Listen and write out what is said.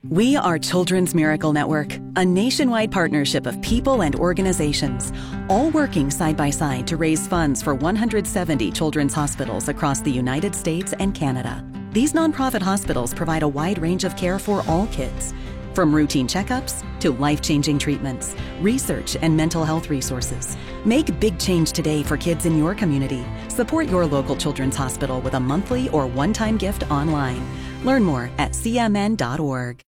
We are Children's Miracle Network, a nationwide partnership of people and organizations, all working side by side to raise funds for 170 children's hospitals across the United States and Canada. These nonprofit hospitals provide a wide range of care for all kids, from routine checkups to life-changing treatments, research, and mental health resources. Make big change today for kids in your community. Support your local children's hospital with a monthly or one-time gift online. Learn more at cmn.org.